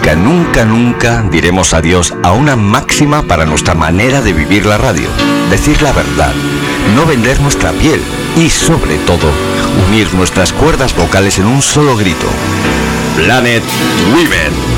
nunca, nunca, nunca diremos adiós a una máxima para nuestra manera de vivir la radio. Decir la verdad, no vender nuestra piel y, sobre todo, unir nuestras cuerdas vocales en un solo grito. Planet Women.